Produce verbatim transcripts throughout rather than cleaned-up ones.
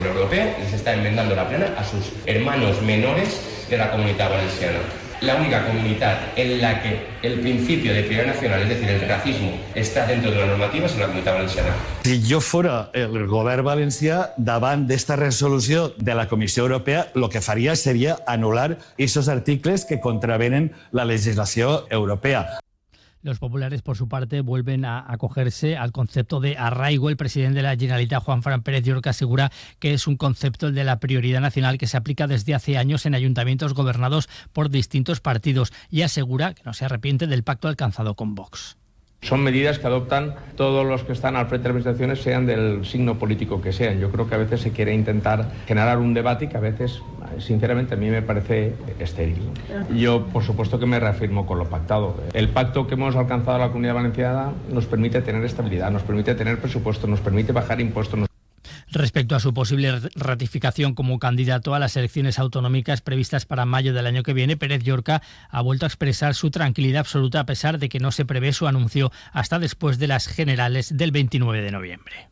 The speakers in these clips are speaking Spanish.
Europea les está enmendando la plana a sus hermanos menores de la Comunitat Valenciana. La única comunidad en la que el principio de prioridad nacional, es decir, el racismo, está dentro de la normativa es la Comunitat Valenciana. Si jo fora el govern valencià, davant d'esta resolució de la Comissió Europea, el que faria seria anul·lar aquests articles que contravenen la legislació europea. Los populares, por su parte, vuelven a acogerse al concepto de arraigo. El presidente de la Generalitat, Juan Fran Pérez Llorca, asegura que es un concepto, el de la prioridad nacional, que se aplica desde hace años en ayuntamientos gobernados por distintos partidos, y asegura que no se arrepiente del pacto alcanzado con Vox. Son medidas que adoptan todos los que están al frente de las administraciones, sean del signo político que sean. Yo creo que a veces se quiere intentar generar un debate que a veces, sinceramente, a mí me parece estéril. Yo, por supuesto, que me reafirmo con lo pactado. El pacto que hemos alcanzado en la Comunidad Valenciana nos permite tener estabilidad, nos permite tener presupuesto, nos permite bajar impuestos. Nos... Respecto a su posible ratificación como candidato a las elecciones autonómicas previstas para mayo del año que viene, Pérez Llorca ha vuelto a expresar su tranquilidad absoluta, a pesar de que no se prevé su anuncio hasta después de las generales del veintinueve de noviembre.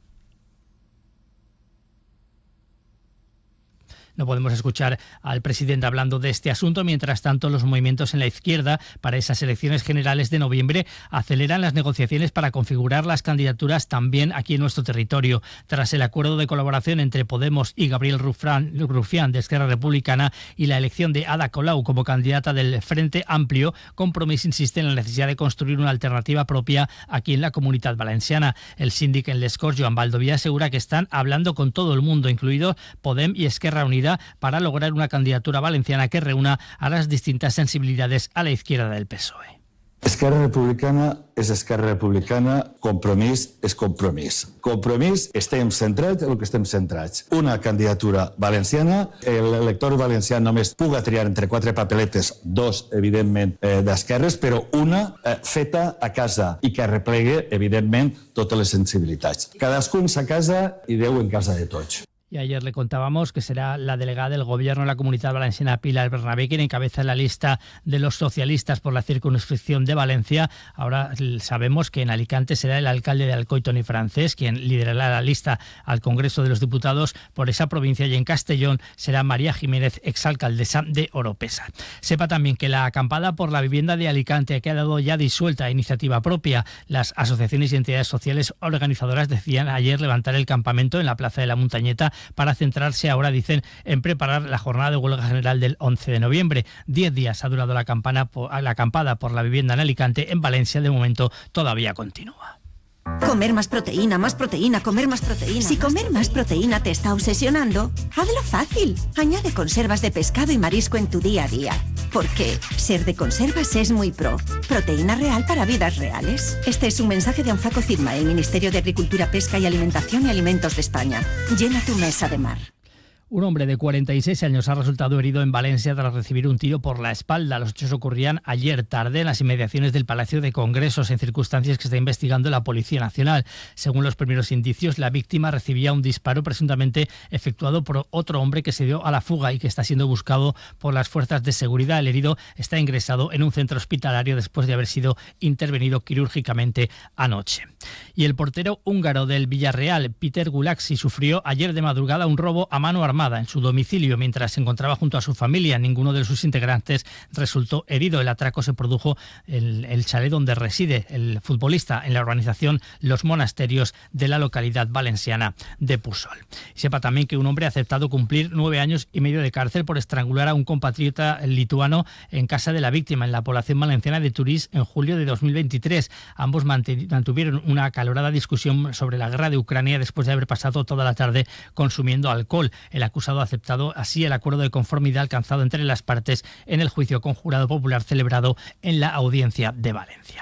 No podemos escuchar al presidente hablando de este asunto. Mientras tanto, los movimientos en la izquierda para esas elecciones generales de noviembre aceleran las negociaciones para configurar las candidaturas también aquí en nuestro territorio. Tras el acuerdo de colaboración entre Podemos y Gabriel Rufián de Esquerra Republicana y la elección de Ada Colau como candidata del Frente Amplio, Compromís insiste en la necesidad de construir una alternativa propia aquí en la Comunitat Valenciana. El síndic en Les Corts, Joan Baldoví, asegura que están hablando con todo el mundo, incluido Podem y Esquerra Unida, para lograr una candidatura valenciana que reúna a las distintas sensibilidades a la izquierda del P S O E. Esquerra Republicana és Esquerra Republicana, Compromís és Compromís. Compromís, estem centrats en el que estem centrats. Una candidatura valenciana, l'elector valencià només puga triar entre quatre papeletes, dos, evidentment, eh, d'esquerres, però una eh, feta a casa i que arreplegue, evidentment, totes les sensibilitats. Cadascun sa casa i Déu en casa de tots. Y ayer le contábamos que será la delegada del Gobierno de la Comunitat Valenciana, Pilar Bernabé, quien encabeza la lista de los socialistas por la circunscripción de Valencia. Ahora sabemos que en Alicante será el alcalde de Alcoi, Toni Francés, quien liderará la lista al Congreso de los Diputados por esa provincia, y en Castellón será María Jiménez, exalcaldesa de Oropesa. Sepa también que la acampada por la vivienda de Alicante ha quedado ya disuelta a iniciativa propia. Las asociaciones y entidades sociales organizadoras decían ayer levantar el campamento en la Plaza de la Montañeta para centrarse ahora, dicen, en preparar la jornada de huelga general del once de noviembre. Diez días ha durado la, campana, la acampada por la vivienda en Alicante. En Valencia, de momento, todavía continúa. Comer más proteína, más proteína, comer más proteína. Si comer más proteína te está obsesionando, hazlo fácil. Añade conservas de pescado y marisco en tu día a día. Porque ser de conservas es muy pro. Proteína real para vidas reales. Este es un mensaje de Anfaco Firma, el Ministerio de Agricultura, Pesca y Alimentación y Alimentos de España. Llena tu mesa de mar. Un hombre de cuarenta y seis años ha resultado herido en Valencia tras recibir un tiro por la espalda. Los hechos ocurrían ayer tarde en las inmediaciones del Palacio de Congresos, en circunstancias que está investigando la Policía Nacional. Según los primeros indicios, la víctima recibía un disparo presuntamente efectuado por otro hombre que se dio a la fuga y que está siendo buscado por las fuerzas de seguridad. El herido está ingresado en un centro hospitalario después de haber sido intervenido quirúrgicamente anoche. Y el portero húngaro del Villarreal, Peter Gulaxi, sufrió ayer de madrugada un robo a mano armada en su domicilio mientras se encontraba junto a su familia. Ninguno de sus integrantes resultó herido. El atraco se produjo en el chalet donde reside el futbolista, en la urbanización Los Monasterios de la localidad valenciana de Puçol. Sepa también que un hombre ha aceptado cumplir nueve años y medio de cárcel por estrangular a un compatriota lituano en casa de la víctima en la población valenciana de Turís en julio de dos mil veintitrés. Ambos mantuvieron una acalorada discusión sobre la guerra de Ucrania después de haber pasado toda la tarde consumiendo alcohol. El acusado ha aceptado así el acuerdo de conformidad alcanzado entre las partes en el juicio con jurado popular celebrado en la Audiencia de Valencia.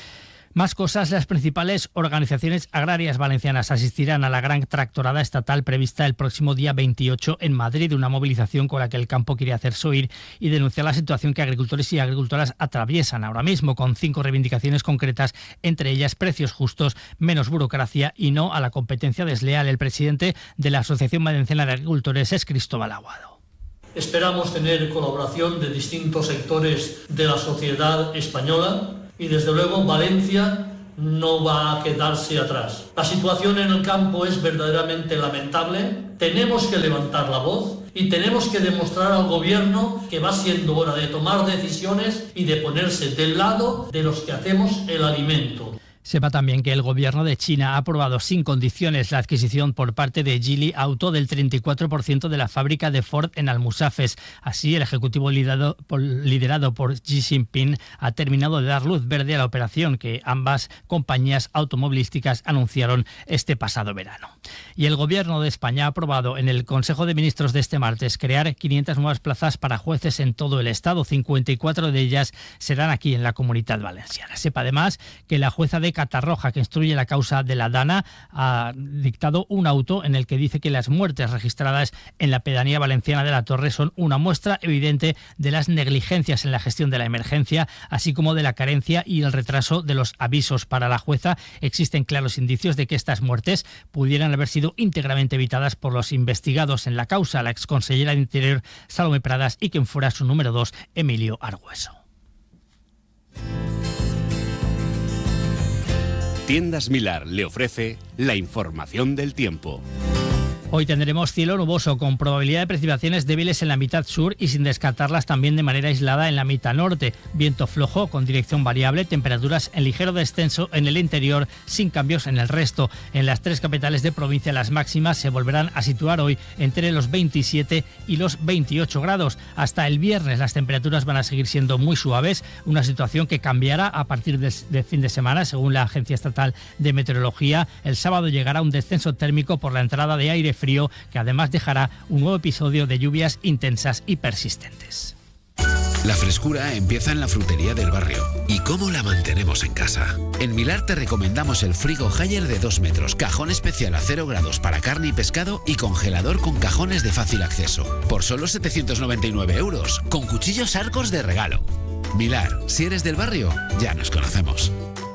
Más cosas, las principales organizaciones agrarias valencianas asistirán a la gran tractorada estatal prevista el próximo día veintiocho en Madrid, una movilización con la que el campo quiere hacerse oír y denunciar la situación que agricultores y agricultoras atraviesan ahora mismo, con cinco reivindicaciones concretas, entre ellas precios justos, menos burocracia y no a la competencia desleal. El presidente de la Asociación Valenciana de Agricultores es Cristóbal Aguado. Esperamos tener colaboración de distintos sectores de la sociedad española y desde luego Valencia no va a quedarse atrás. La situación en el campo es verdaderamente lamentable. Tenemos que levantar la voz y tenemos que demostrar al gobierno que va siendo hora de tomar decisiones y de ponerse del lado de los que hacemos el alimento. Sepa también que el gobierno de China ha aprobado sin condiciones la adquisición por parte de Geely Auto del treinta y cuatro por ciento de la fábrica de Ford en Almusafes. Así, el ejecutivo liderado por, liderado por Xi Jinping ha terminado de dar luz verde a la operación que ambas compañías automovilísticas anunciaron este pasado verano. Y el gobierno de España ha aprobado en el Consejo de Ministros de este martes crear quinientas nuevas plazas para jueces en todo el Estado. cincuenta y cuatro de ellas serán aquí en la Comunidad Valenciana. Sepa además que la jueza de Catarroja, que instruye la causa de la Dana, ha dictado un auto en el que dice que las muertes registradas en la pedanía valenciana de La Torre son una muestra evidente de las negligencias en la gestión de la emergencia, así como de la carencia y el retraso de los avisos. Para la jueza, existen claros indicios de que estas muertes pudieran haber sido íntegramente evitadas por los investigados en la causa, la exconsellera de Interior Salomé Pradas y quien fuera su número dos, Emilio Argüeso. Tiendas Milar le ofrece la información del tiempo. Hoy tendremos cielo nuboso con probabilidad de precipitaciones débiles en la mitad sur y sin descartarlas también de manera aislada en la mitad norte. Viento flojo con dirección variable, temperaturas en ligero descenso en el interior sin cambios en el resto. En las tres capitales de provincia las máximas se volverán a situar hoy entre los veintisiete y los veintiocho grados. Hasta el viernes las temperaturas van a seguir siendo muy suaves, una situación que cambiará a partir del de fin de semana según la Agencia Estatal de Meteorología. El sábado llegará un descenso térmico por la entrada de aire frío frío que además dejará un nuevo episodio de lluvias intensas y persistentes. La frescura empieza en la frutería del barrio. ¿Y cómo la mantenemos en casa? En Milar te recomendamos el frigo Haier de dos metros, cajón especial a cero grados para carne y pescado y congelador con cajones de fácil acceso. Por solo setecientos noventa y nueve euros, con cuchillos Arcos de regalo. Milar, si eres del barrio, ya nos conocemos.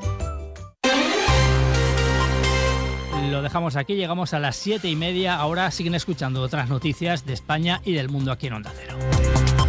Lo dejamos aquí, llegamos a las siete y media. Ahora siguen escuchando otras noticias de España y del mundo aquí en Onda Cero.